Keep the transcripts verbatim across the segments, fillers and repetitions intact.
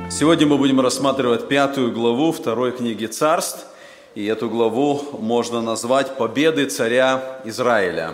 Сегодня мы будем рассматривать пятую главу второй книги Царств, и эту главу можно назвать «Победы царя Израиля».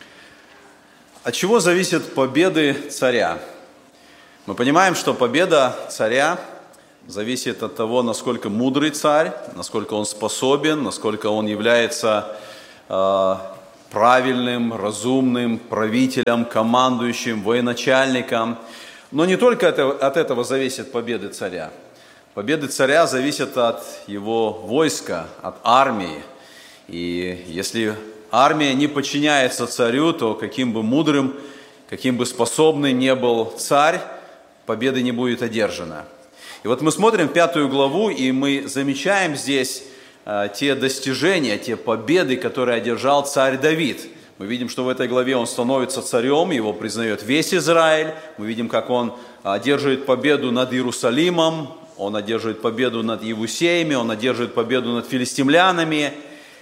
От чего зависят победы царя? Мы понимаем, что победа царя зависит от того, насколько мудрый царь, насколько он способен, насколько он является э, правильным, разумным правителем, командующим, военачальником. Но не только это, от этого зависят победы царя. Победы царя зависят от его войска, от армии. И если армия не подчиняется царю, то каким бы мудрым, каким бы способным ни был царь, победы не будет одержана. И вот мы смотрим пятую главу, и мы замечаем здесь э, те достижения, те победы, которые одержал царь Давид. Мы видим, что в этой главе он становится царем, его признает весь Израиль. Мы видим, как он одерживает победу над Иерусалимом, он одерживает победу над Иевусеями, он одерживает победу над филистимлянами.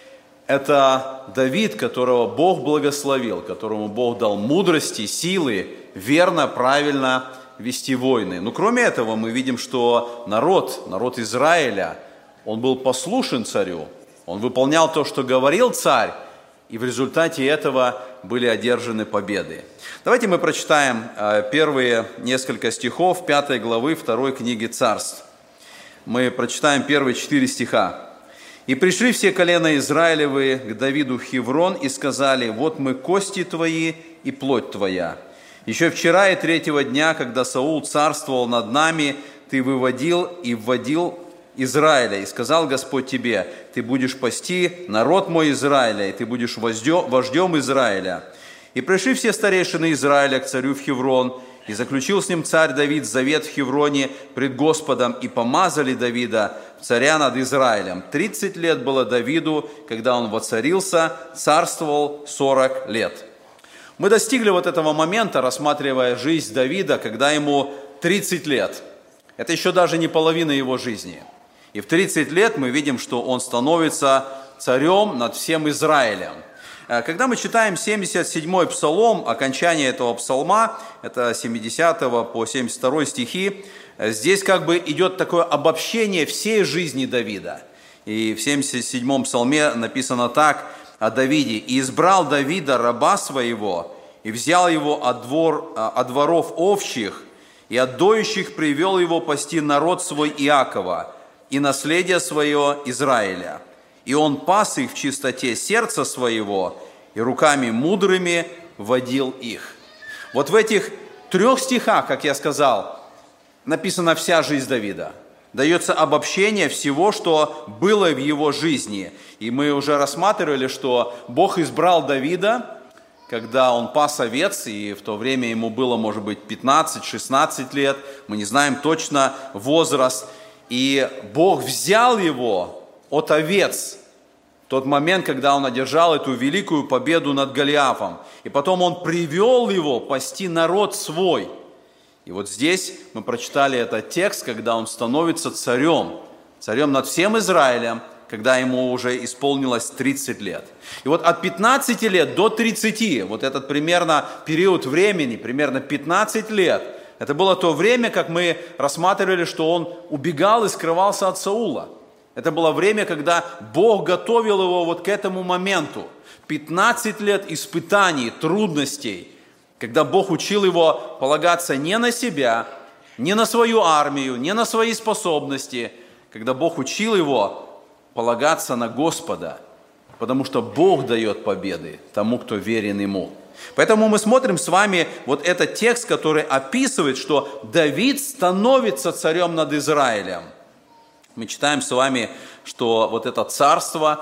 Это Давид, которого Бог благословил, которому Бог дал мудрости, силы, верно, правильно вести войны. Но кроме этого мы видим, что народ, народ Израиля, он был послушен царю, он выполнял то, что говорил царь, и в результате этого были одержаны победы. Давайте мы прочитаем первые несколько стихов пятой главы второй книги Царств. Мы прочитаем первые четыре стиха. «И пришли все колена Израилевы к Давиду в Хеврон и сказали: вот мы кости твои и плоть твоя. Еще вчера и третьего дня, когда Саул царствовал над нами, ты выводил и вводил Израиля, и сказал Господь тебе: ты будешь пасти народ мой Израиля, и ты будешь вождем Израиля. И пришли все старейшины Израиля к царю в Хеврон, и заключил с ним царь Давид завет в Хевроне пред Господом, и помазали Давида царя над Израилем. Тридцать лет было Давиду, когда он воцарился, царствовал сорок лет». Мы достигли вот этого момента, рассматривая жизнь Давида, когда ему тридцать лет. Это еще даже не половина его жизни. И в тридцать лет мы видим, что он становится царем над всем Израилем. Когда мы читаем семьдесят седьмой псалом, окончание этого псалма, это с семидесятого по семьдесят второй стихи, здесь как бы идет такое обобщение всей жизни Давида. И в семьдесят седьмом псалме написано так о Давиде: «И избрал Давида, раба своего, и взял его от, двор, от дворов овчих, и от доющих привел его пасти народ свой Иакова, и наследие свое Израиля. И он пас их в чистоте сердца своего, и руками мудрыми водил их». Вот в этих трех стихах, как я сказал, написана вся жизнь Давида. Дается обобщение всего, что было в его жизни. И мы уже рассматривали, что Бог избрал Давида, когда он пас овец, и в то время ему было, может быть, пятнадцать-шестнадцать лет, мы не знаем точно возраст. И Бог взял его от овец в тот момент, когда он одержал эту великую победу над Голиафом. И потом он привел его пасти народ свой. И вот здесь мы прочитали этот текст, когда он становится царем, царем над всем Израилем, когда ему уже исполнилось тридцать лет. И вот от пятнадцати лет до тридцати, вот этот примерно период времени, примерно пятнадцать лет, это было то время, как мы рассматривали, что он убегал и скрывался от Саула. Это было время, когда Бог готовил его вот к этому моменту. пятнадцать лет испытаний, трудностей, когда Бог учил его полагаться не на себя, не на свою армию, не на свои способности, когда Бог учил его полагаться на Господа, потому что Бог дает победы тому, кто верен Ему. Поэтому мы смотрим с вами вот этот текст, который описывает, что Давид становится царем над Израилем. Мы читаем с вами, что вот это царство,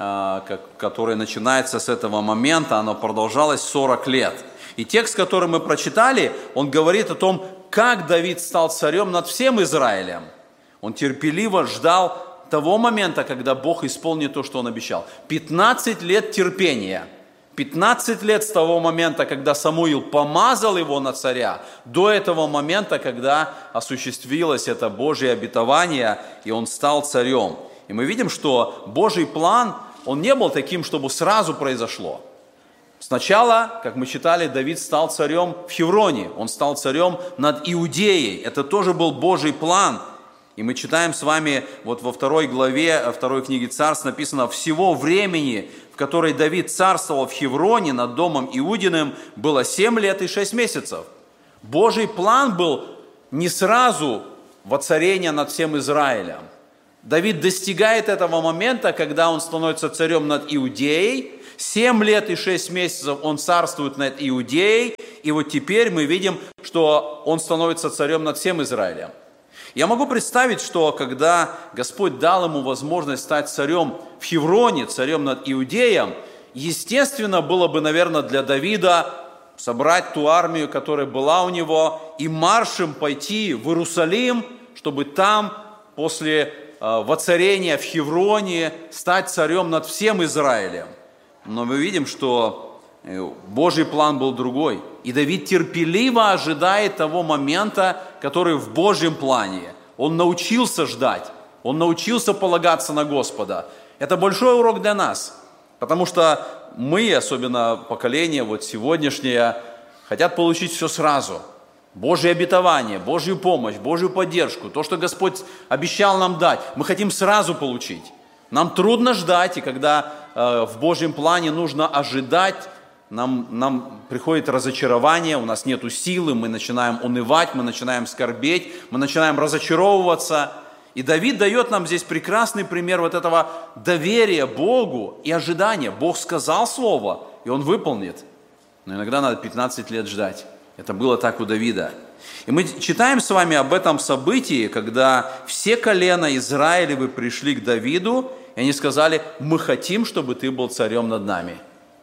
которое начинается с этого момента, оно продолжалось сорок лет. И текст, который мы прочитали, он говорит о том, как Давид стал царем над всем Израилем. Он терпеливо ждал того момента, когда Бог исполнит то, что Он обещал. пятнадцать лет терпения. пятнадцать лет с того момента, когда Самуил помазал его на царя, до этого момента, когда осуществилось это Божье обетование, и он стал царем. И мы видим, что Божий план, он не был таким, чтобы сразу произошло. Сначала, как мы читали, Давид стал царем в Хевроне, он стал царем над Иудеей. Это тоже был Божий план. И мы читаем с вами вот во второй главе второй книги Царств написано: «Всего времени, в которой Давид царствовал в Хевроне над домом Иудиным, было семь лет и шесть месяцев». Божий план был не сразу воцарение над всем Израилем. Давид достигает этого момента, когда он становится царем над Иудеей. Семь лет и шесть месяцев он царствует над Иудеей. И вот теперь мы видим, что он становится царем над всем Израилем. Я могу представить, что когда Господь дал ему возможность стать царем в Хевроне, царем над Иудеем, естественно, было бы, наверное, для Давида собрать ту армию, которая была у него, и маршем пойти в Иерусалим, чтобы там после воцарения в Хевроне стать царем над всем Израилем. Но мы видим, что Божий план был другой. И Давид терпеливо ожидает того момента, который в Божьем плане. Он научился ждать, он научился полагаться на Господа. Это большой урок для нас, потому что мы, особенно поколение вот сегодняшнее, хотят получить все сразу. Божье обетование, Божью помощь, Божью поддержку, то, что Господь обещал нам дать, мы хотим сразу получить. Нам трудно ждать, и когда э, в Божьем плане нужно ожидать, нам, нам приходит разочарование, у нас нет силы, мы начинаем унывать, мы начинаем скорбеть, мы начинаем разочаровываться. И Давид дает нам здесь прекрасный пример вот этого доверия Богу и ожидания. Бог сказал слово, и Он выполнит. Но иногда надо пятнадцать лет ждать. Это было так у Давида. И мы читаем с вами об этом событии, когда все колена Израилевы пришли к Давиду, и они сказали: «Мы хотим, чтобы ты был царем над нами».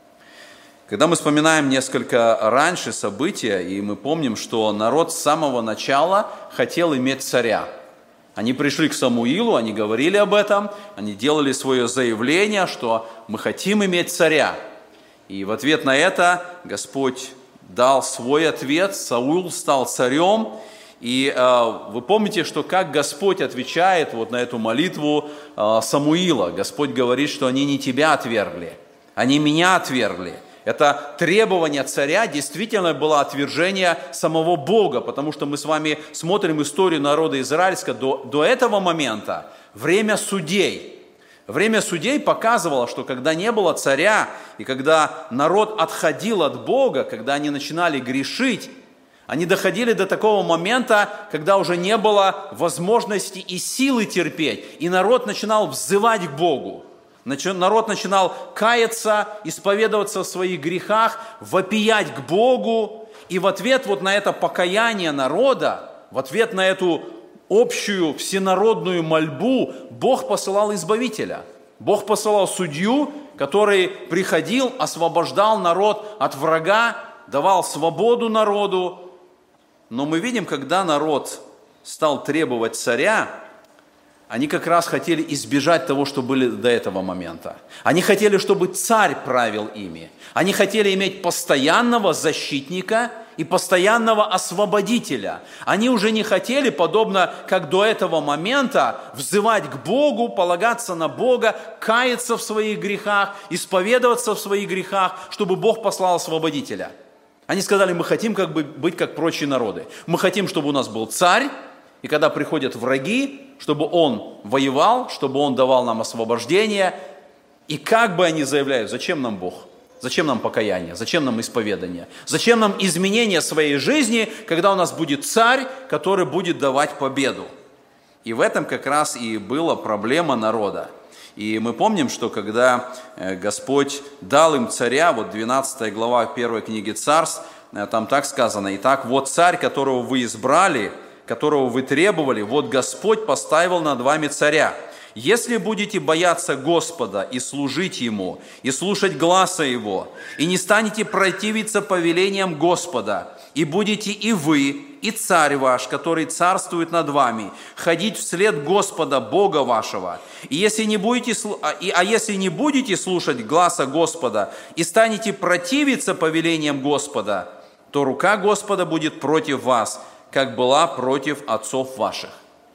Когда мы вспоминаем несколько раньше события, и мы помним, что народ с самого начала хотел иметь царя. Они пришли к Самуилу, они говорили об этом, они делали свое заявление, что мы хотим иметь царя. И в ответ на это Господь дал свой ответ, Саул стал царем. И э, вы помните, что как Господь отвечает вот на эту молитву э, Самуила. Господь говорит, что они не тебя отвергли, они меня отвергли. Это требование царя действительно было отвержение самого Бога, потому что мы с вами смотрим историю народа израильского до, до этого момента, время судей. Время судей показывало, что когда не было царя, и когда народ отходил от Бога, когда они начинали грешить, они доходили до такого момента, когда уже не было возможности и силы терпеть, и народ начинал взывать к Богу. Народ начинал каяться, исповедоваться в своих грехах, вопиять к Богу. И в ответ вот на это покаяние народа, в ответ на эту общую всенародную мольбу, Бог посылал избавителя. Бог посылал судью, который приходил, освобождал народ от врага, давал свободу народу. Но мы видим, когда народ стал требовать царя, они как раз хотели избежать того, что были до этого момента. Они хотели, чтобы царь правил ими. Они хотели иметь постоянного защитника и постоянного освободителя. Они уже не хотели, подобно как до этого момента, взывать к Богу, полагаться на Бога, каяться в своих грехах, исповедоваться в своих грехах, чтобы Бог послал освободителя. Они сказали: мы хотим как бы быть как прочие народы. Мы хотим, чтобы у нас был царь, и когда приходят враги, чтобы он воевал, чтобы он давал нам освобождение. И как бы они заявляют: зачем нам Бог? Зачем нам покаяние? Зачем нам исповедание? Зачем нам изменение своей жизни, когда у нас будет царь, который будет давать победу? И в этом как раз и была проблема народа. И мы помним, что когда Господь дал им царя, вот двенадцатая глава первой книги Царств, там так сказано: «Итак, вот царь, которого вы избрали, которого вы требовали, вот Господь поставил над вами царя. Если будете бояться Господа и служить Ему, и слушать гласа Его, и не станете противиться повелениям Господа, и будете и вы, и царь ваш, который царствует над вами, ходить вслед Господа, Бога вашего, и если не будете, а если не будете слушать гласа Господа, и станете противиться повелениям Господа, то рука Господа будет против вас, как была против отцов ваших».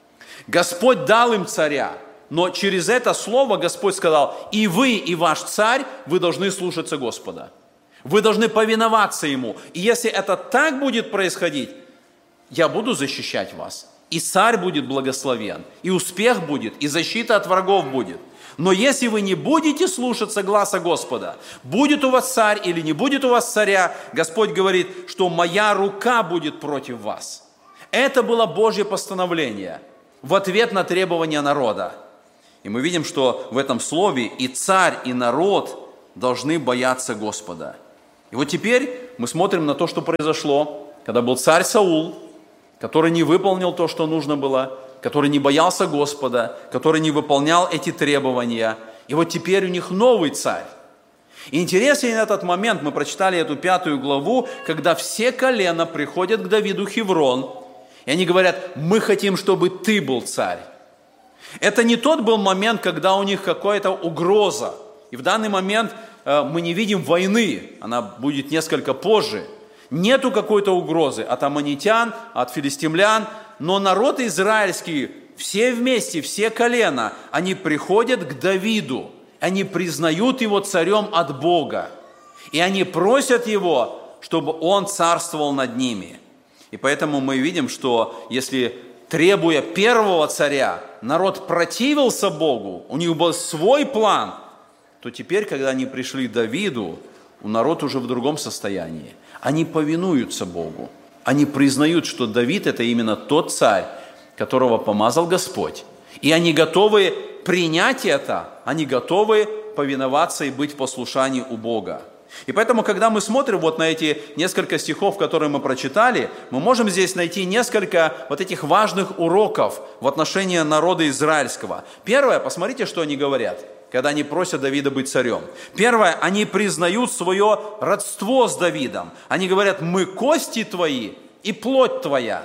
Господь дал им царя, но через это слово Господь сказал: и вы, и ваш царь, вы должны слушаться Господа. Вы должны повиноваться Ему. И если это так будет происходить, я буду защищать вас. и царь будет благословен, и успех будет, и защита от врагов будет. Но если вы не будете слушаться гласа Господа, будет у вас царь или не будет у вас царя, Господь говорит, что моя рука будет против вас. Это было Божье постановление в ответ на требования народа. И мы видим, что в этом слове и царь, и народ должны бояться Господа. И вот теперь мы смотрим на то, что произошло, когда был царь Саул, который не выполнил то, что нужно было, который не боялся Господа, который не выполнял эти требования. И вот теперь у них новый царь. И интересен этот момент, мы прочитали эту пятую главу, когда все колена приходят к Давиду в Хеврон, и они говорят, мы хотим, чтобы ты был царь. Это не тот был момент, когда у них какая-то угроза. И в данный момент э, мы не видим войны, она будет несколько позже. Нету какой-то угрозы от аммонитян, от филистимлян, но народ израильский, все вместе, все колена, они приходят к Давиду, они признают его царем от Бога, и они просят его, чтобы он царствовал над ними. И поэтому мы видим, что если, требуя первого царя, народ противился Богу, у них был свой план, то теперь, когда они пришли к Давиду, народ уже в другом состоянии. Они повинуются Богу. Они признают, что Давид – это именно тот царь, которого помазал Господь. И они готовы принять это, они готовы повиноваться и быть в послушании у Бога. И поэтому, когда мы смотрим вот на эти несколько стихов, которые мы прочитали, мы можем здесь найти несколько вот этих важных уроков в отношении народа израильского. Первое, посмотрите, что они говорят, когда они просят Давида быть царем. Первое, они признают свое родство с Давидом. Они говорят, мы кости твои и плоть твоя.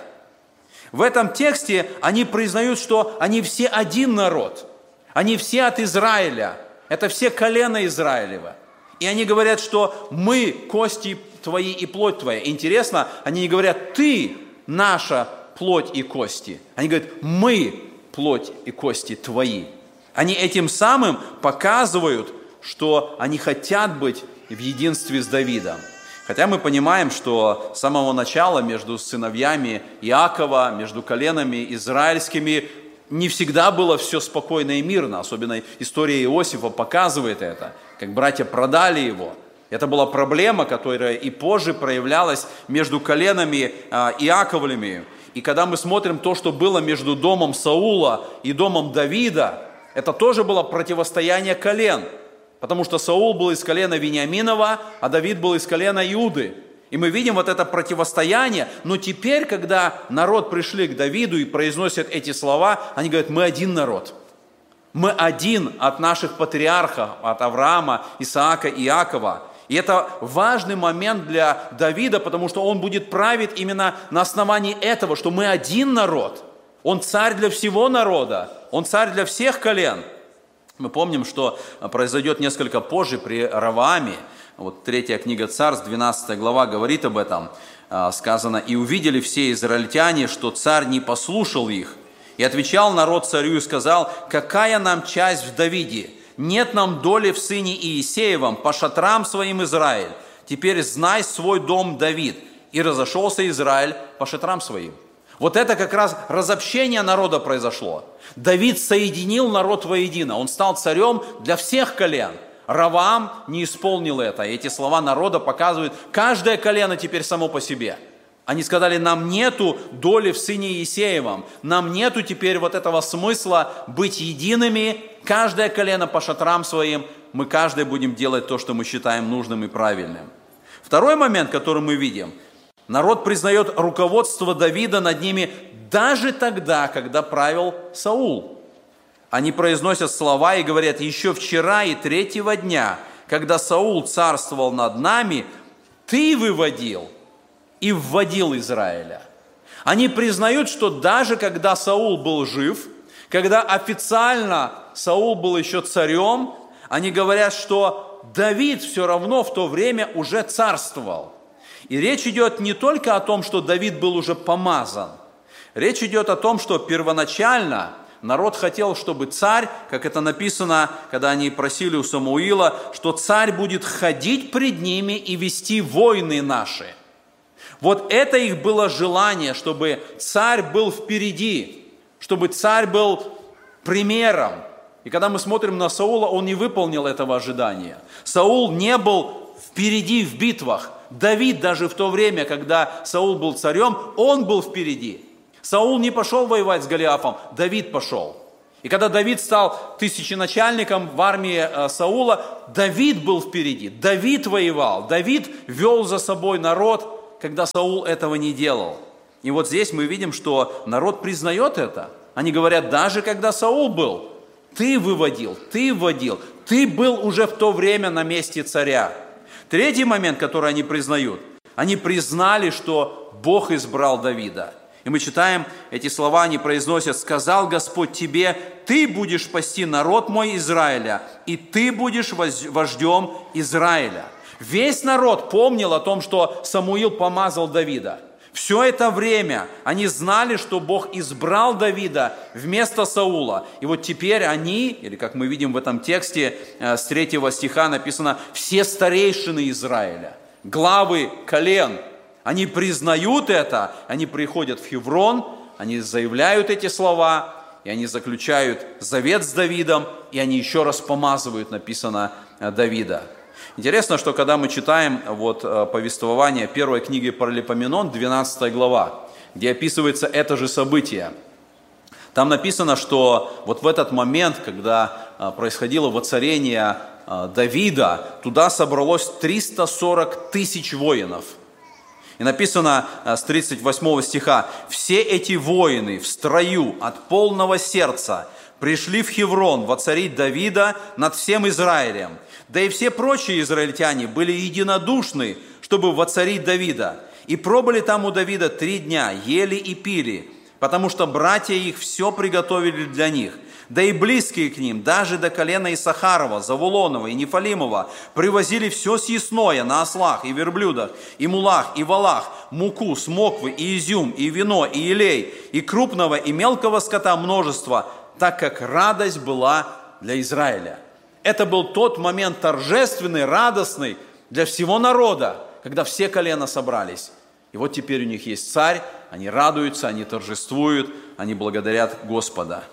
В этом тексте они признают, что они все один народ. Они все от Израиля. Это все колена Израилева. И они говорят, что мы кости твои и плоть твоя. Интересно, они не говорят, ты наша плоть и кости. Они говорят, мы плоть и кости твои. Они этим самым показывают, что они хотят быть в единстве с Давидом. Хотя мы понимаем, что с самого начала между сыновьями Иакова, между коленами израильскими не всегда было все спокойно и мирно. Особенно история Иосифа показывает это, как братья продали его. Это была проблема, которая и позже проявлялась между коленами Иаковлевыми. И когда мы смотрим то, что было между домом Саула и домом Давида, это тоже было противостояние колен, потому что Саул был из колена Вениаминова, а Давид был из колена Иуды. И мы видим вот это противостояние, но теперь, когда народ пришли к Давиду и произносят эти слова, они говорят, мы один народ. Мы один от наших патриархов, от Авраама, Исаака и Иакова. И это важный момент для Давида, потому что он будет править именно на основании этого, что мы один народ. Он царь для всего народа, он царь для всех колен. Мы помним, что произойдет несколько позже при Равааме. Вот третья книга Царств, двенадцатая глава, говорит об этом. Сказано, «И увидели все израильтяне, что царь не послушал их. И отвечал народ царю и сказал, какая нам часть в Давиде? Нет нам доли в сыне Иисеевом, по шатрам своим Израиль. Теперь знай свой дом, Давид». И разошелся Израиль по шатрам своим. Вот это как раз разобщение народа произошло. Давид соединил народ воедино. Он стал царем для всех колен. Раваам не исполнил это. Эти слова народа показывают, каждое колено теперь само по себе. Они сказали, нам нету доли в сыне Иисеевом. Нам нету теперь вот этого смысла быть едиными. Каждое колено по шатрам своим. Мы каждый будем делать то, что мы считаем нужным и правильным. Второй момент, который мы видим. Народ признает руководство Давида над ними даже тогда, когда правил Саул. Они произносят слова и говорят, еще вчера и третьего дня, когда Саул царствовал над нами, ты выводил и вводил Израиля. Они признают, что даже когда Саул был жив, когда официально Саул был еще царем, они говорят, что Давид все равно в то время уже царствовал. И речь идет не только о том, что Давид был уже помазан. Речь идет о том, что первоначально народ хотел, чтобы царь, как это написано, когда они просили у Самуила, что царь будет ходить пред ними и вести войны наши. Вот это их было желание, чтобы царь был впереди, чтобы царь был примером. И когда мы смотрим на Саула, он не выполнил этого ожидания. Саул не был впереди в битвах. Давид даже в то время, когда Саул был царем, он был впереди. Саул не пошел воевать с Голиафом, Давид пошел. И когда Давид стал тысяченачальником в армии Саула, Давид был впереди, Давид воевал, Давид вел за собой народ, когда Саул этого не делал. И вот здесь мы видим, что народ признает это. Они говорят, даже когда Саул был, ты выводил, ты вводил, ты был уже в то время на месте царя. Третий момент, который они признают, они признали, что Бог избрал Давида. И мы читаем, эти слова они произносят: «Сказал Господь тебе, ты будешь пасти народ мой Израиля, и ты будешь вождем Израиля». Весь народ помнил о том, что Самуил помазал Давида. Все это время они знали, что Бог избрал Давида вместо Саула. И вот теперь они, или как мы видим в этом тексте, с третьего стиха написано, все старейшины Израиля, главы колен, они признают это, они приходят в Хеврон, они заявляют эти слова, и они заключают завет с Давидом, и они еще раз помазывают, написано, Давида. Интересно, что когда мы читаем вот повествование первой книги Паралипоменон, двенадцатая глава, где описывается это же событие, там написано, что вот в этот момент, когда происходило воцарение Давида, туда собралось триста сорок тысяч воинов. И написано с тридцать восьмого стиха: «Все эти воины в строю от полного сердца пришли в Хеврон воцарить Давида над всем Израилем. Да и все прочие израильтяне были единодушны, чтобы воцарить Давида. И пробыли там у Давида три дня, ели и пили, потому что братья их все приготовили для них. Да и близкие к ним, даже до колена Исахарова, Завулонова и Нефалимова, привозили все съестное на ослах и верблюдах, и мулах, и валах, муку, смоквы, и изюм, и вино, и елей, и крупного, и мелкого скота множество, так как радость была для Израиля». Это был тот момент торжественный, радостный для всего народа, когда все колена собрались. И вот теперь у них есть царь, они радуются, они торжествуют, они благодарят Господа.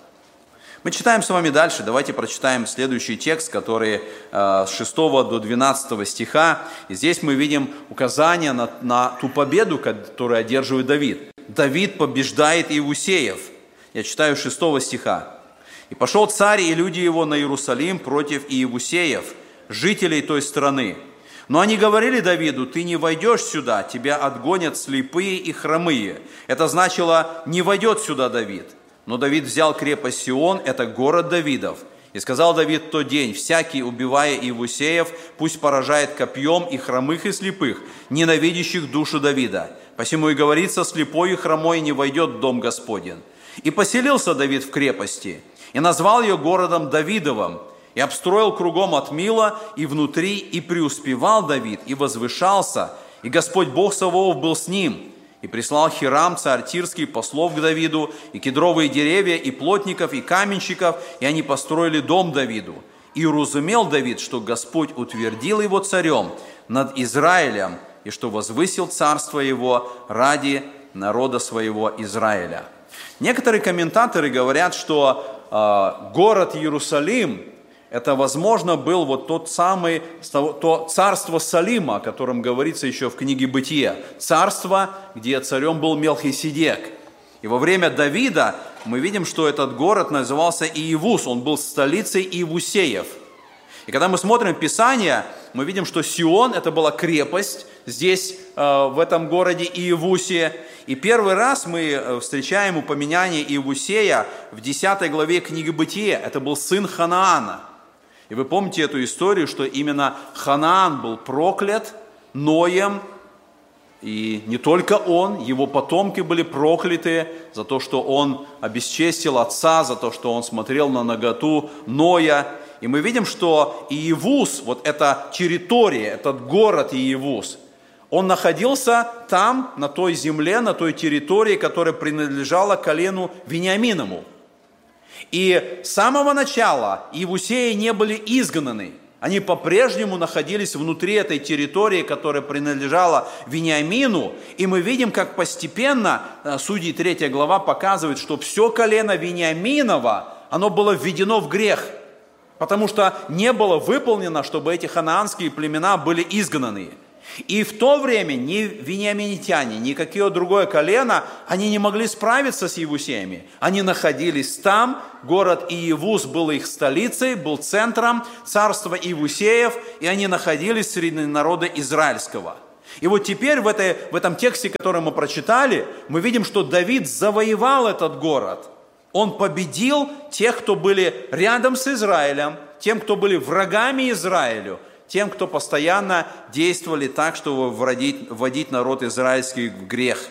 Мы читаем с вами дальше, давайте прочитаем следующий текст, который э, с шестого до двенадцатого стиха. И здесь мы видим указание на, на ту победу, которую одерживает Давид. Давид побеждает Иевусеев. Я читаю шестого стиха. «И пошел царь и люди его на Иерусалим против Иевусеев, жителей той страны. Но они говорили Давиду: ты не войдешь сюда, тебя отгонят слепые и хромые». Это значило: не войдет сюда Давид. Но Давид взял крепость Сион, это город Давидов. И сказал Давид в тот день: всякий, убивая Иевусеев, пусть поражает копьем и хромых, и слепых, ненавидящих душу Давида. Посему и говорится: слепой и хромой не войдет в дом Господень. И поселился Давид в крепости, и назвал ее городом Давидовым, и обстроил кругом от Мила и внутри, и преуспевал Давид, и возвышался, и Господь Бог Саваоф был с ним. И прислал Хирам, царь Тирский, послов к Давиду, и кедровые деревья, и плотников, и каменщиков, и они построили дом Давиду. И уразумел Давид, что Господь утвердил его царем над Израилем, и что возвысил царство его ради народа своего Израиля». Некоторые комментаторы говорят, что э, город Иерусалим, это, возможно, был вот тот самый, то царство Салима, о котором говорится еще в книге Бытие. Царство, где царем был Мелхиседек. И во время Давида мы видим, что этот город назывался Иевус, он был столицей Иевусеев. И когда мы смотрим Писание, мы видим, что Сион – это была крепость здесь, в этом городе Иевусе. И первый раз мы встречаем упоминание Иевусея в десятой главе книги Бытие. Это был сын Ханаана. И вы помните эту историю, что именно Ханаан был проклят Ноем, и не только он, его потомки были прокляты за то, что он обесчестил отца, за то, что он смотрел на наготу Ноя. И мы видим, что Иевус, вот эта территория, этот город Иевус, он находился там, на той земле, на той территории, которая принадлежала колену Вениаминову. И с самого начала Иевусеи не были изгнаны. Они по-прежнему находились внутри этой территории, которая принадлежала Вениамину. И мы видим, как постепенно, Судьи третья глава показывает, что все колено Вениаминова, оно было введено в грех. Потому что не было выполнено, чтобы эти ханаанские племена были изгнаны. И в то время ни вениаминитяне, ни какое другое колено, они не могли справиться с иевусеями. Они находились там, город Иевус был их столицей, был центром царства иевусеев, и они находились среди народа израильского. И вот теперь в, этой, в этом тексте, который мы прочитали, мы видим, что Давид завоевал этот город. Он победил тех, кто были рядом с Израилем, тем, кто были врагами Израилю, тем, кто постоянно действовали так, чтобы вводить, вводить народ израильский в грех.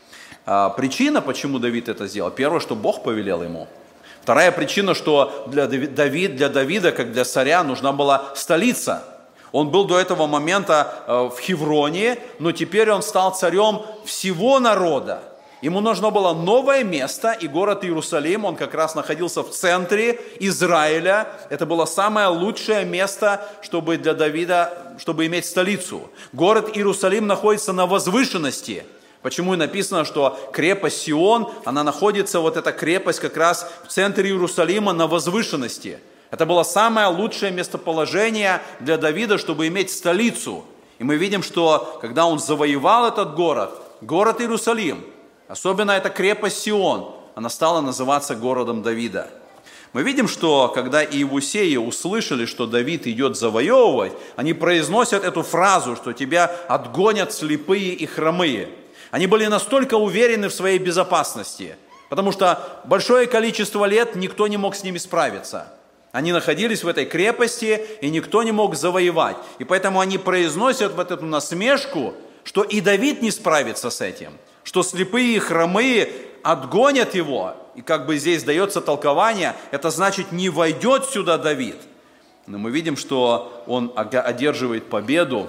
А, причина, почему Давид это сделал, первое, что Бог повелел ему. Вторая причина, что для, Давид, для Давида, как для царя, нужна была столица. Он был до этого момента в Хевроне, но теперь он стал царем всего народа. Ему нужно было новое место, и город Иерусалим, он как раз находился в центре Израиля. Это было самое лучшее место, чтобы для Давида, чтобы иметь столицу. Город Иерусалим находится на возвышенности. Почему и написано, что крепость Сион, она находится, вот эта крепость как раз в центре Иерусалима на возвышенности. Это было самое лучшее местоположение для Давида, чтобы иметь столицу. И мы видим, что когда он завоевал этот город, город Иерусалим, особенно эта крепость Сион, она стала называться городом Давида. Мы видим, что когда иевусеи услышали, что Давид идет завоевывать, они произносят эту фразу, что тебя отгонят слепые и хромые. Они были настолько уверены в своей безопасности, потому что большое количество лет никто не мог с ними справиться. Они находились в этой крепости, и никто не мог завоевать. И поэтому они произносят вот эту насмешку, что и Давид не справится с этим, что слепые и хромые отгонят его. И как бы здесь дается толкование, это значит, не войдет сюда Давид. Но мы видим, что он одерживает победу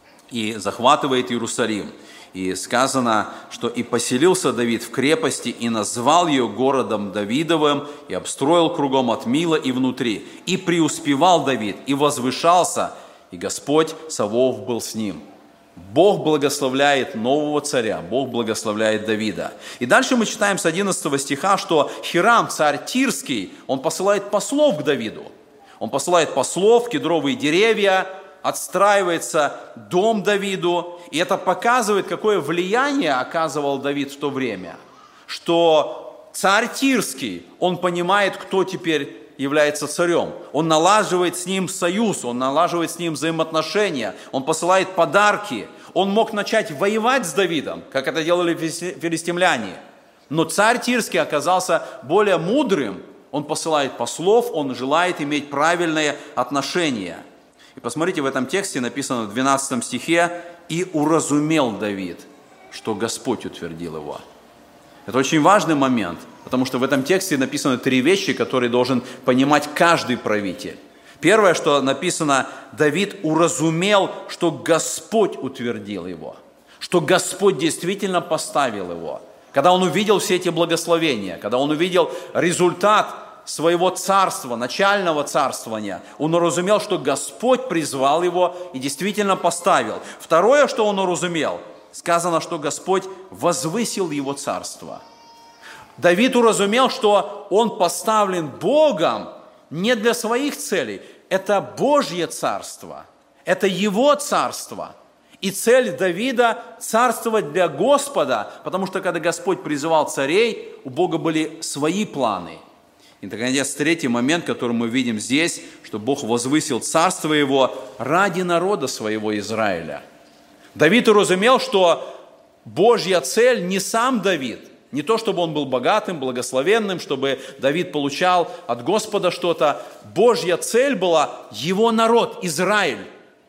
и захватывает Иерусалим. И сказано, что «и поселился Давид в крепости, и назвал ее городом Давидовым, и обстроил кругом от мила и внутри. И преуспевал Давид, и возвышался, и Господь Саваоф был с ним». Бог благословляет нового царя, Бог благословляет Давида. И дальше мы читаем с одиннадцатого стиха, что Хирам, царь Тирский, он посылает послов к Давиду. Он посылает послов, кедровые деревья, отстраивается дом Давиду. И это показывает, какое влияние оказывал Давид в то время. Что царь Тирский, он понимает, кто теперь является царем. Он налаживает с ним союз, он налаживает с ним взаимоотношения, он посылает подарки. Он мог начать воевать с Давидом, как это делали филистимляне. Но царь Тирский оказался более мудрым. Он посылает послов, он желает иметь правильные отношения. И посмотрите, в этом тексте написано в двенадцатом стихе: «И уразумел Давид, что Господь утвердил его». Это очень важный момент, потому что в этом тексте написаны три вещи, которые должен понимать каждый правитель. Первое, что написано: Давид уразумел, что Господь утвердил его, что Господь действительно поставил его. Когда он увидел все эти благословения, когда он увидел результат своего царства, начального царствования, он уразумел, что Господь призвал его и действительно поставил. Второе, что он уразумел, сказано, что Господь возвысил его царство. Давид уразумел, что он поставлен Богом не для своих целей. Это Божье царство, это его царство. И цель Давида – царствовать для Господа, потому что когда Господь призывал царей, у Бога были свои планы. И, наконец, третий момент, который мы видим здесь, что Бог возвысил царство его ради народа своего Израиля. Давид уразумел, что Божья цель не сам Давид, не то, чтобы он был богатым, благословенным, чтобы Давид получал от Господа что-то. Божья цель была его народ, Израиль.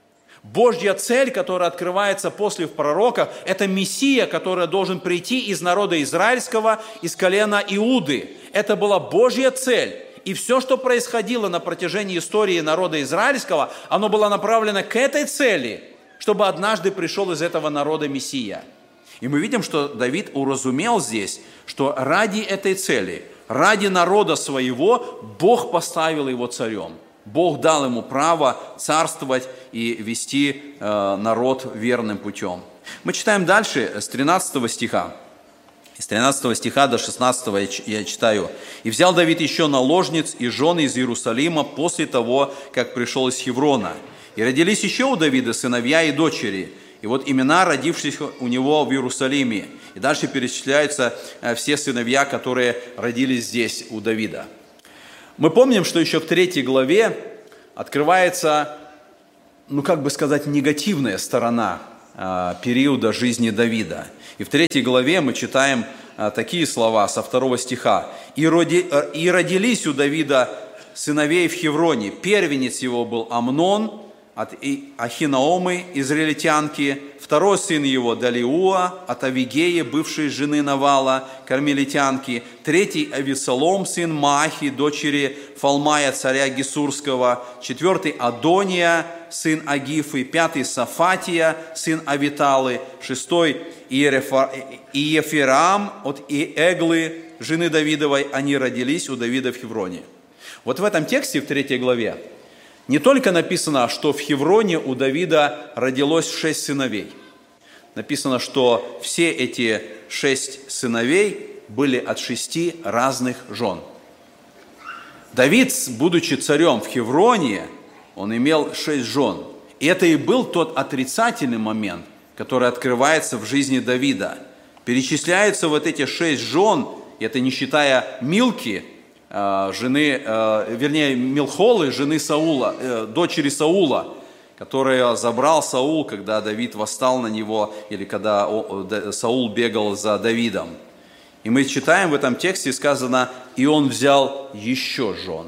Божья цель, которая открывается после в пророках, это Мессия, который должен прийти из народа израильского, из колена Иуды. Это была Божья цель. И все, что происходило на протяжении истории народа израильского, оно было направлено к этой цели, чтобы однажды пришел из этого народа Мессия. И мы видим, что Давид уразумел здесь, что ради этой цели, ради народа своего, Бог поставил его царем. Бог дал ему право царствовать и вести э, народ верным путем. Мы читаем дальше с тринадцатого стиха. С тринадцатого стиха до шестнадцатого я читаю. «И взял Давид еще наложниц и жен из Иерусалима после того, как пришел из Хеврона. И родились еще у Давида сыновья и дочери. И вот имена родившихся у него в Иерусалиме». И дальше перечисляются все сыновья, которые родились здесь у Давида. Мы помним, что еще в третьей главе открывается, ну как бы сказать, негативная сторона э, периода жизни Давида. И в третьей главе мы читаем э, такие слова со второго стиха. «И, роди, э, «И родились у Давида сыновей в Хевроне. Первенец его был Амнон от Ахинаомы, израильтянки, второй сын его Далиуа от Авигеи, бывшей жены Навала, кармелитянки, третий Авесолом, сын Маахи, дочери Фалмая, царя Гесурского, четвертый Адония, сын Агифы, пятый Сафатия, сын Авиталы, шестой Иефираам от Иэглы, жены Давидовой, они родились у Давида в Хевроне». Вот в этом тексте, в третьей главе, не только написано, что в Хевроне у Давида родилось шесть сыновей. Написано, что все эти шесть сыновей были от шести разных жен. Давид, будучи царем в Хевроне, он имел шесть жен. И это и был тот отрицательный момент, который открывается в жизни Давида. Перечисляются вот эти шесть жен, это не считая Милки, жены, вернее, Милхолы, жены Саула, дочери Саула, которую забрал Саул, когда Давид восстал на него, или когда Саул бегал за Давидом. И мы читаем в этом тексте, сказано, «И он взял еще жен».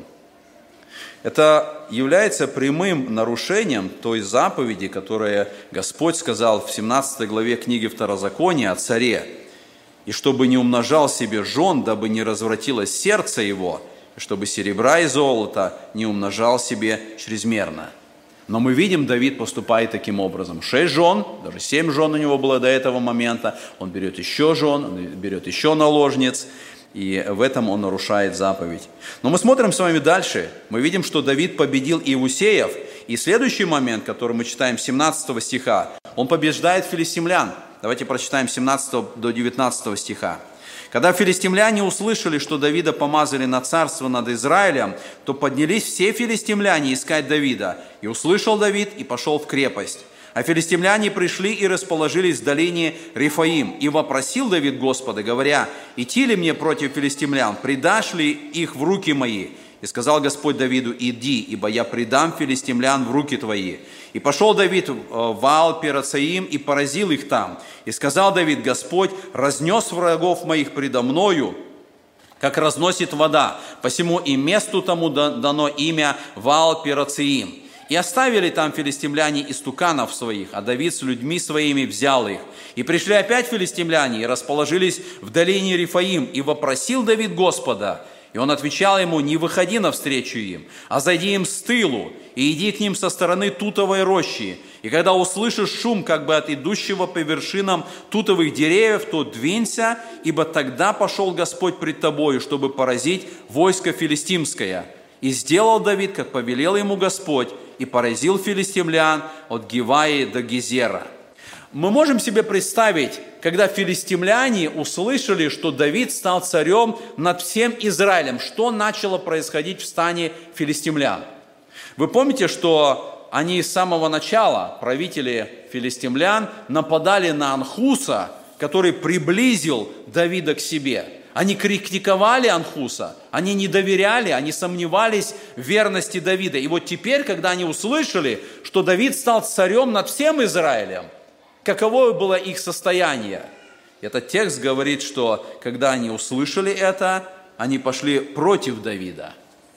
Это является прямым нарушением той заповеди, которую Господь сказал в семнадцатой главе книги Второзакония о царе. «И чтобы не умножал себе жен, дабы не развратилось сердце его, и чтобы серебра и золота не умножал себе чрезмерно». Но мы видим, Давид поступает таким образом. Шесть жен, даже семь жен у него было до этого момента. Он берет еще жен, он берет еще наложниц, и в этом он нарушает заповедь. Но мы смотрим с вами дальше. Мы видим, что Давид победил Иусеев. И следующий момент, который мы читаем с семнадцатого стиха, он побеждает филистимлян. Давайте прочитаем с семнадцатого до девятнадцатого стиха. «Когда филистимляне услышали, что Давида помазали на царство над Израилем, то поднялись все филистимляне искать Давида. И услышал Давид, и пошел в крепость. А филистимляне пришли и расположились в долине Рифаим. И вопросил Давид Господа, говоря, идти ли мне против филистимлян, предашь ли их в руки мои? И сказал Господь Давиду, иди, ибо я предам филистимлян в руки твои. И пошел Давид в Ваал-Перацаим и поразил их там. И сказал Давид, Господь разнес врагов моих предо мною, как разносит вода. Посему и месту тому дано имя Ваал-Перацаим. И оставили там филистимляне истуканов своих, а Давид с людьми своими взял их. И пришли опять филистимляне и расположились в долине Рифаим. И вопросил Давид Господа. И он отвечал ему, не выходи навстречу им, а зайди им с тылу, и иди к ним со стороны тутовой рощи. И когда услышишь шум как бы от идущего по вершинам тутовых деревьев, то двинься, ибо тогда пошел Господь пред тобою, чтобы поразить войско филистимское. И сделал Давид, как повелел ему Господь, и поразил филистимлян от Гиваи до Гезера». Мы можем себе представить, когда филистимляне услышали, что Давид стал царем над всем Израилем, что начало происходить в стане филистимлян. Вы помните, что они с самого начала, правители филистимлян, нападали на Анхуса, который приблизил Давида к себе. Они критиковали Анхуса, они не доверяли, они сомневались в верности Давида. И вот теперь, когда они услышали, что Давид стал царем над всем Израилем, каково было их состояние? Этот текст говорит, что когда они услышали это, они пошли против Давида.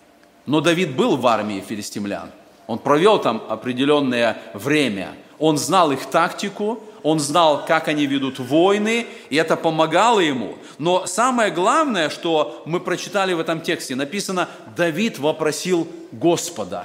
Но Давид был в армии филистимлян. Он провел там определенное время. Он знал их тактику, он знал, как они ведут войны, и это помогало ему. Но самое главное, что мы прочитали в этом тексте, написано, Давид вопросил Господа.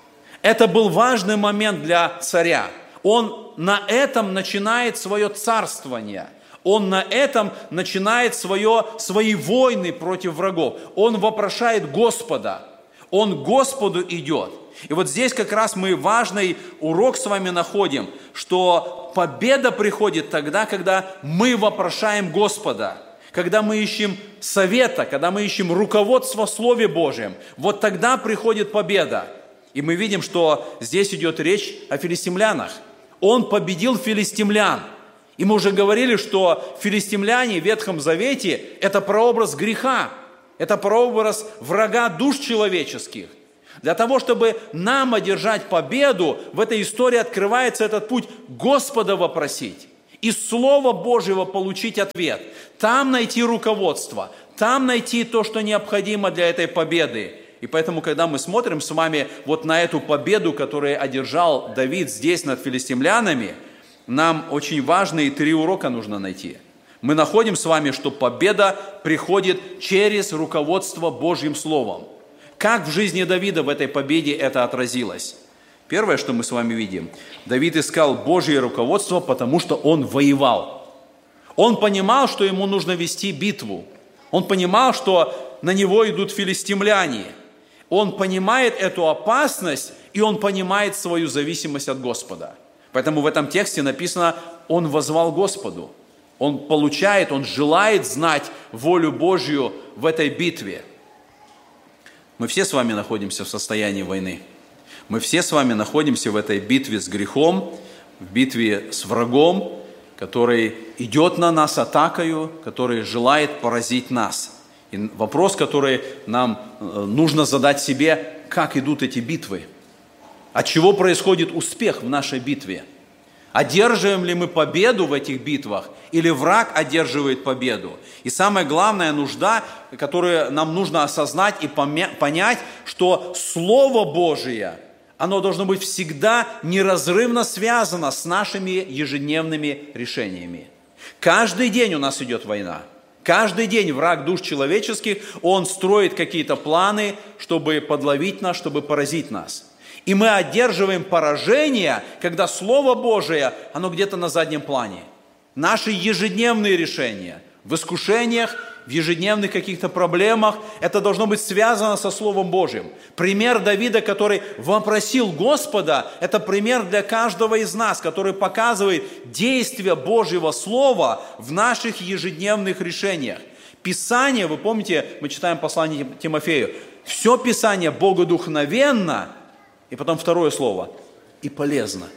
Это был важный момент для царя. Он на этом начинает свое царствование. Он на этом начинает свое, свои войны против врагов. Он вопрошает Господа. Он к Господу идет. И вот здесь как раз мы важный урок с вами находим, что победа приходит тогда, когда мы вопрошаем Господа, когда мы ищем совета, когда мы ищем руководства в Слове Божьем. Вот тогда приходит победа. И мы видим, что здесь идет речь о филистимлянах. Он победил филистимлян. И мы уже говорили, что филистимляне в Ветхом Завете – это прообраз греха, это прообраз врага душ человеческих. Для того, чтобы нам одержать победу, в этой истории открывается этот путь Господа вопросить, из Слова Божьего получить ответ, там найти руководство, там найти то, что необходимо для этой победы. И поэтому, когда мы смотрим с вами вот на эту победу, которую одержал Давид здесь над филистимлянами, нам очень важные три урока нужно найти. Мы находим с вами, что победа приходит через руководство Божьим Словом. Как в жизни Давида в этой победе это отразилось? Первое, что мы с вами видим, Давид искал Божье руководство, потому что он воевал. Он понимал, что ему нужно вести битву. Он понимал, что на него идут филистимляне. Он понимает эту опасность, и он понимает свою зависимость от Господа. Поэтому в этом тексте написано, он воззвал Господу. Он получает, он желает знать волю Божью в этой битве. Мы все с вами находимся в состоянии войны. Мы все с вами находимся в этой битве с грехом, в битве с врагом, который идет на нас атакою, который желает поразить нас. И вопрос, который нам нужно задать себе, как идут эти битвы? От чего происходит успех в нашей битве? Одерживаем ли мы победу в этих битвах, или враг одерживает победу? И самая главная нужда, которую нам нужно осознать и понять, что Слово Божие, оно должно быть всегда неразрывно связано с нашими ежедневными решениями. Каждый день у нас идет война. Каждый день враг душ человеческих, он строит какие-то планы, чтобы подловить нас, чтобы поразить нас. И мы одерживаем поражение, когда Слово Божие, оно где-то на заднем плане. Наши ежедневные решения в искушениях, в ежедневных каких-то проблемах, это должно быть связано со Словом Божьим. Пример Давида, который вопросил Господа, это пример для каждого из нас, который показывает действие Божьего Слова в наших ежедневных решениях. Писание, вы помните, мы читаем послание Тимофею, все Писание богодухновенно. И потом второе слово. И полезно.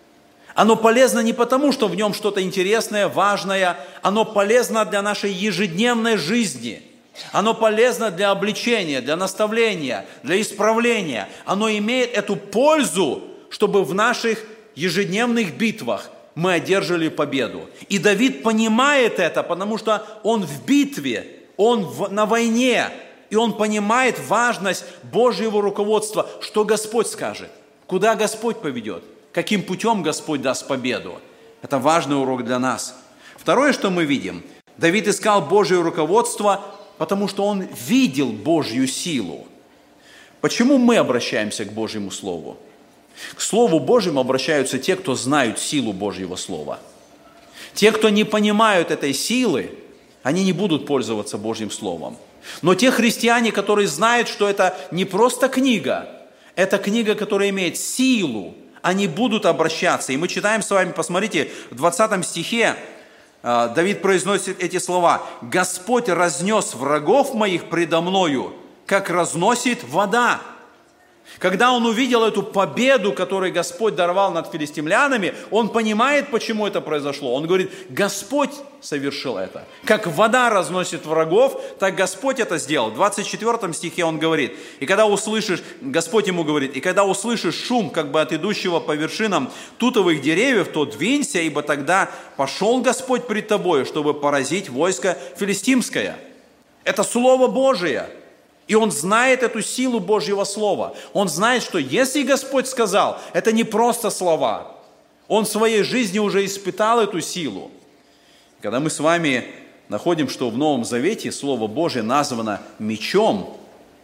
Оно полезно не потому, что в нем что-то интересное, важное. Оно полезно для нашей ежедневной жизни. Оно полезно для обличения, для наставления, для исправления. Оно имеет эту пользу, чтобы в наших ежедневных битвах мы одержали победу. И Давид понимает это, потому что он в битве, он в, на войне. И он понимает важность Божьего руководства, что Господь скажет, куда Господь поведет, каким путем Господь даст победу. Это важный урок для нас. Второе, что мы видим, Давид искал Божье руководство, потому что он видел Божью силу. Почему мы обращаемся к Божьему Слову? К Слову Божьему обращаются те, кто знают силу Божьего Слова. Те, кто не понимают этой силы, они не будут пользоваться Божьим Словом. Но те христиане, которые знают, что это не просто книга, это книга, которая имеет силу, они будут обращаться. И мы читаем с вами, посмотрите, в двадцатом стихе Давид произносит эти слова. «Господь разнес врагов моих предо мною, как разносит вода». Когда он увидел эту победу, которую Господь даровал над филистимлянами, он понимает, почему это произошло. Он говорит, Господь совершил это. Как вода разносит врагов, так Господь это сделал. В двадцать четвёртом стихе он говорит, и когда услышишь, Господь ему говорит, и когда услышишь шум, как бы от идущего по вершинам тутовых деревьев, то двинься, ибо тогда пошел Господь пред тобою, чтобы поразить войско филистимское. Это Слово Божие. И он знает эту силу Божьего Слова. Он знает, что если Господь сказал, это не просто слова. Он в своей жизни уже испытал эту силу. Когда мы с вами находим, что в Новом Завете Слово Божие названо мечом,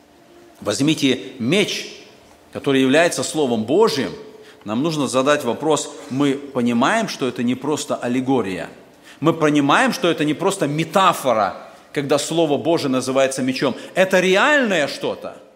возьмите меч, который является Словом Божьим, нам нужно задать вопрос, мы понимаем, что это не просто аллегория. Мы понимаем, что это не просто метафора, когда Слово Божие называется мечом. Это реальное что-то.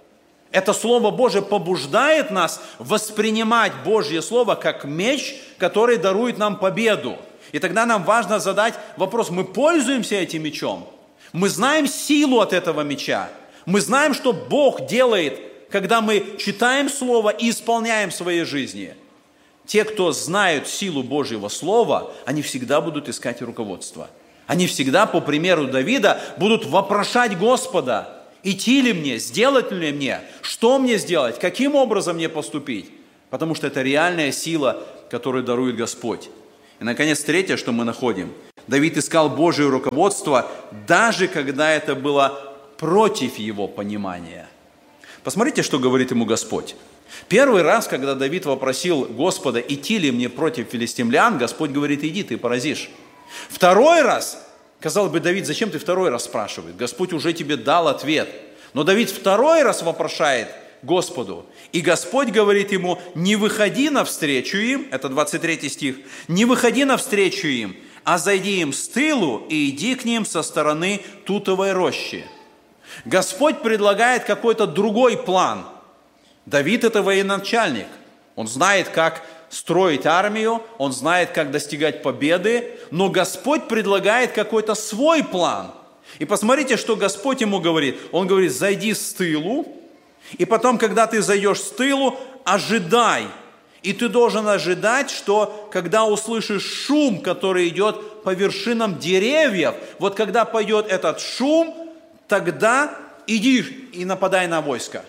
Это Слово Божие побуждает нас воспринимать Божье Слово как меч, который дарует нам победу. И тогда нам важно задать вопрос, мы пользуемся этим мечом? Мы знаем силу от этого меча? Мы знаем, что Бог делает, когда мы читаем Слово и исполняем в своей жизни? Те, кто знают силу Божьего Слова, они всегда будут искать руководство. Они всегда, по примеру Давида, будут вопрошать Господа, идти ли мне, сделать ли мне, что мне сделать, каким образом мне поступить. Потому что это реальная сила, которую дарует Господь. И, наконец, третье, что мы находим. Давид искал Божье руководство, даже когда это было против его понимания. Посмотрите, что говорит ему Господь. Первый раз, когда Давид вопросил Господа, идти ли мне против филистимлян, Господь говорит, иди, ты поразишь. Второй раз, казалось бы, Давид, зачем ты второй раз спрашиваешь? Господь уже тебе дал ответ. Но Давид второй раз вопрошает Господу. И Господь говорит ему, не выходи навстречу им, это двадцать третий стих, не выходи навстречу им, а зайди им с тылу и иди к ним со стороны тутовой рощи. Господь предлагает какой-то другой план. Давид – это военачальник. Он знает, как строить армию, он знает, как достигать победы, но Господь предлагает какой-то свой план. И посмотрите, что Господь ему говорит. Он говорит, зайди с тылу, и потом, когда ты зайдешь с тылу, ожидай. И ты должен ожидать, что когда услышишь шум, который идет по вершинам деревьев, вот когда пойдет этот шум, тогда иди и нападай на войско.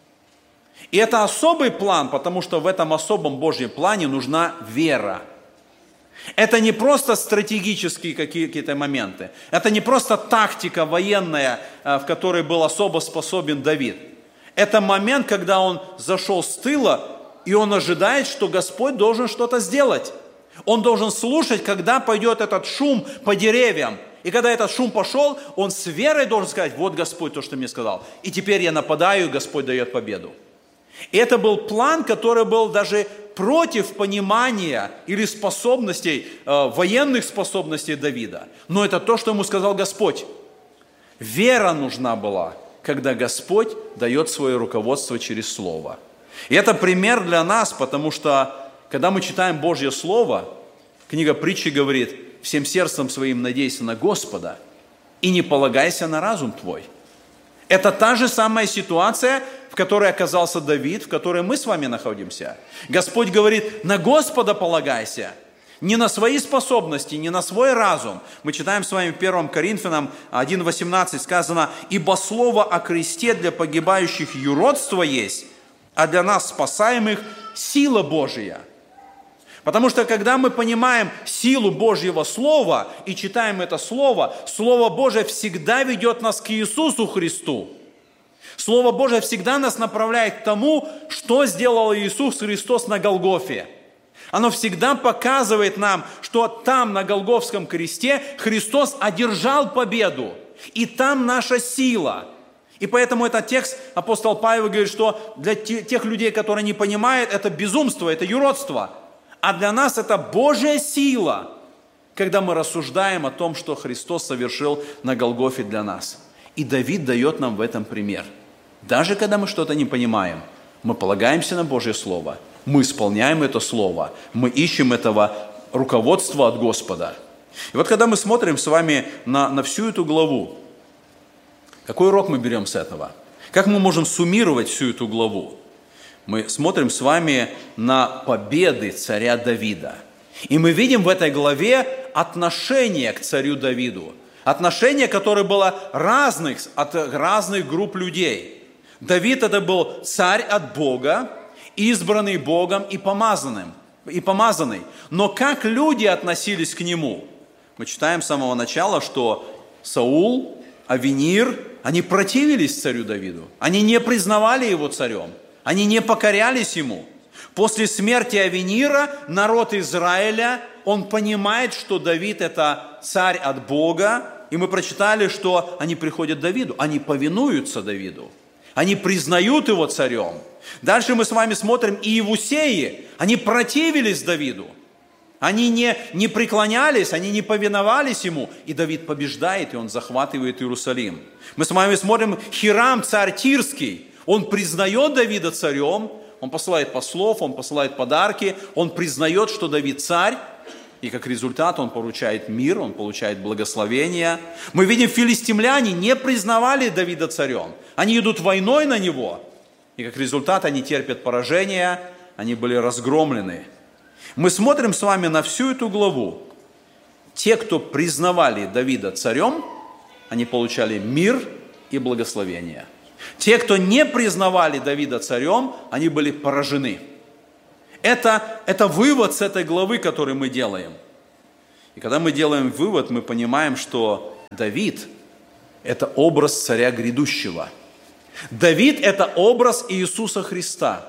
И это особый план, потому что в этом особом Божьем плане нужна вера. Это не просто стратегические какие-то моменты. Это не просто тактика военная, в которой был особо способен Давид. Это момент, когда он зашел с тыла, и он ожидает, что Господь должен что-то сделать. Он должен слушать, когда пойдет этот шум по деревьям. И когда этот шум пошел, он с верой должен сказать, вот Господь то, что мне сказал. И теперь я нападаю, и Господь дает победу. И это был план, который был даже против понимания или способностей, э, военных способностей Давида. Но это то, что ему сказал Господь. Вера нужна была, когда Господь дает свое руководство через Слово. И это пример для нас, потому что, когда мы читаем Божье Слово, книга Притчи говорит, всем сердцем своим надейся на Господа и не полагайся на разум твой. Это та же самая ситуация, в которой оказался Давид, в которой мы с вами находимся. Господь говорит, на Господа полагайся, не на свои способности, не на свой разум. Мы читаем с вами в первом Коринфянам один восемнадцать сказано, «Ибо слово о кресте для погибающих юродство есть, а для нас спасаемых сила Божия». Потому что, когда мы понимаем силу Божьего Слова и читаем это Слово, Слово Божие всегда ведет нас к Иисусу Христу. Слово Божие всегда нас направляет к тому, что сделал Иисус Христос на Голгофе. Оно всегда показывает нам, что там, на Голгофском кресте, Христос одержал победу. И там наша сила. И поэтому этот текст апостол Павел говорит, что для тех людей, которые не понимают, это безумство, это юродство. А для нас это Божья сила, когда мы рассуждаем о том, что Христос совершил на Голгофе для нас. И Давид дает нам в этом пример. Даже когда мы что-то не понимаем, мы полагаемся на Божье Слово, мы исполняем это Слово, мы ищем этого руководства от Господа. И вот когда мы смотрим с вами на, на всю эту главу, какой урок мы берем с этого? Как мы можем суммировать всю эту главу? Мы смотрим с вами на победы царя Давида. И мы видим в этой главе отношение к царю Давиду. Отношение, которое было разных, от разных групп людей. Давид это был царь от Бога, избранный Богом и помазанным, и помазанный. Но как люди относились к нему? Мы читаем с самого начала, что Саул, Авенир, они противились царю Давиду. Они не признавали его царем. Они не покорялись ему. После смерти Авенира народ Израиля, он понимает, что Давид это царь от Бога. И мы прочитали, что они приходят к Давиду, они повинуются Давиду. Они признают его царем. Дальше мы с вами смотрим, и Иевусеи, они противились Давиду. Они не, не преклонялись, они не повиновались ему. И Давид побеждает, и он захватывает Иерусалим. Мы с вами смотрим, Хирам, царь Тирский, Он признает Давида царем, он посылает послов, он посылает подарки, он признает, что Давид царь, и как результат он получает мир, он получает благословение. Мы видим, филистимляне не признавали Давида царем. Они идут войной на него, и как результат они терпят поражение, они были разгромлены. Мы смотрим с вами на всю эту главу. Те, кто признавали Давида царем, они получали мир и благословение. Те, кто не признавали Давида царем, они были поражены. Это, это вывод с этой главы, который мы делаем. И когда мы делаем вывод, мы понимаем, что Давид – это образ царя грядущего. Давид – это образ Иисуса Христа.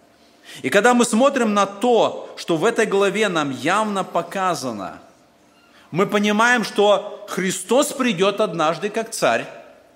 И когда мы смотрим на то, что в этой главе нам явно показано, мы понимаем, что Христос придет однажды как царь,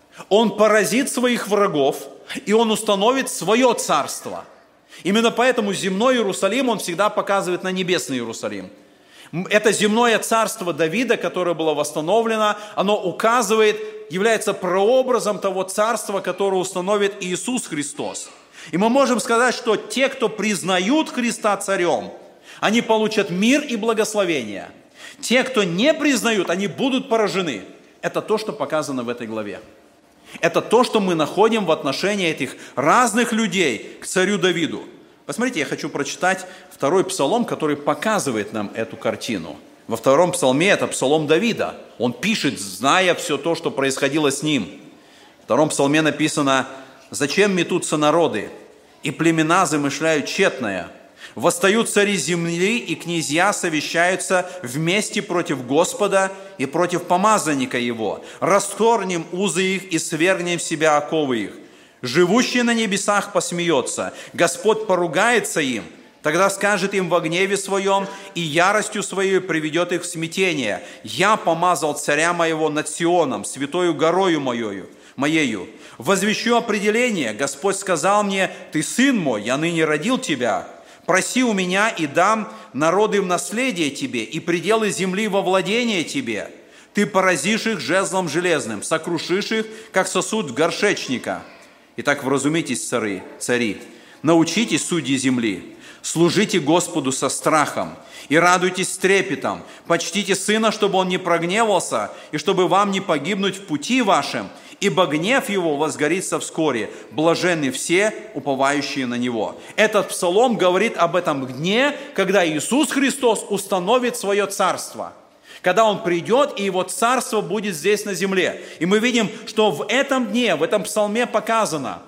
Он поразит своих врагов, и Он установит свое царство. Именно поэтому земной Иерусалим Он всегда показывает на небесный Иерусалим. Это земное царство Давида, которое было восстановлено, оно указывает, является прообразом того царства, которое установит Иисус Христос. И мы можем сказать, что те, кто признают Христа царем, они получат мир и благословение. Те, кто не признают, они будут поражены. Это то, что показано в этой главе. Это то, что мы находим в отношении этих разных людей к царю Давиду. Посмотрите, я хочу прочитать второй псалом, который показывает нам эту картину. Во втором псалме это псалом Давида. Он пишет, зная все то, что происходило с ним. В втором псалме написано: «Зачем метутся народы, и племена замышляют тщетное? Восстают цари земли, и князья совещаются вместе против Господа и против помазанника Его. Расторгнем узы их и свергнем в себя оковы их. Живущий на небесах посмеется, Господь поругается им. Тогда скажет им во гневе своем и яростью своей приведет их в смятение. Я помазал царя моего над Сионом, святою горою моею, моею. Возвещу определение. Господь сказал мне: ты сын мой, я ныне родил тебя. Проси у меня, и дам народы в наследие тебе, и пределы земли во владение тебе. Ты поразишь их жезлом железным, сокрушишь их, как сосуд горшечника. Итак, вразумитесь, цари, цари, научитесь, судьи земли, служите Господу со страхом и радуйтесь с трепетом. Почтите сына, чтобы он не прогневался, и чтобы вам не погибнуть в пути вашем, ибо гнев его возгорится вскоре. Блаженны все, уповающие на него». Этот псалом говорит об этом дне, когда Иисус Христос установит свое царство. Когда Он придет, и Его царство будет здесь на земле. И мы видим, что в этом дне, в этом псалме показано: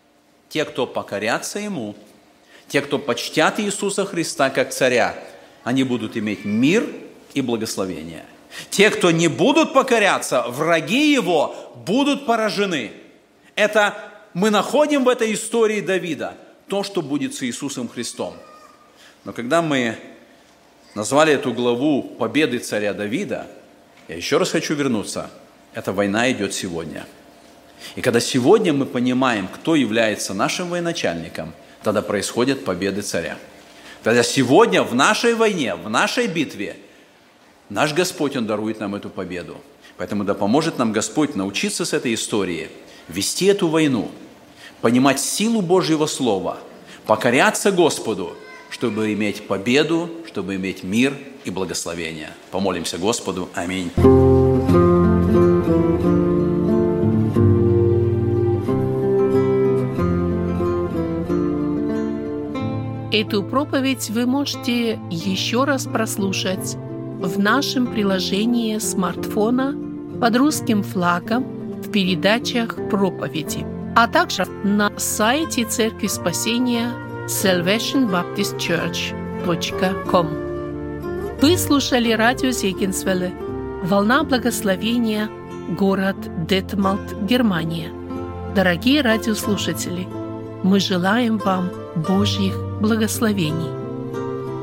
те, кто покорятся Ему, те, кто почтят Иисуса Христа как царя, они будут иметь мир и благословение. Те, кто не будут покоряться, враги Его будут поражены. Это мы находим в этой истории Давида, то, что будет с Иисусом Христом. Но когда мы назвали эту главу «Победы царя Давида», я еще раз хочу вернуться. Эта война идет сегодня. И когда сегодня мы понимаем, кто является нашим военачальником, тогда происходят победы царя. Тогда сегодня в нашей войне, в нашей битве наш Господь, Он дарует нам эту победу. Поэтому да поможет нам Господь научиться с этой истории, вести эту войну, понимать силу Божьего Слова, покоряться Господу, чтобы иметь победу, чтобы иметь мир и благословение. Помолимся Господу. Аминь. Эту проповедь вы можете еще раз прослушать в нашем приложении смартфона под русским флагом в передачах проповеди, а также на сайте Церкви Спасения salvation baptist church точка ком. Вы слушали радио Зегенсвелле, «Волна благословения», город Детмалт, Германия. Дорогие радиослушатели, мы желаем вам Божьих благословений.